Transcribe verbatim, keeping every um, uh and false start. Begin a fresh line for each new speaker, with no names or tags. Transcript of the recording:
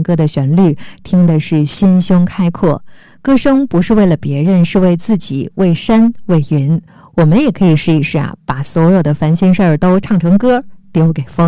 歌的旋律，听的是心胸开阔。歌声不是为了别人，是为自己，为山，为云。我们也可以试一试啊，把所有的烦心事儿都唱成歌，丢给风。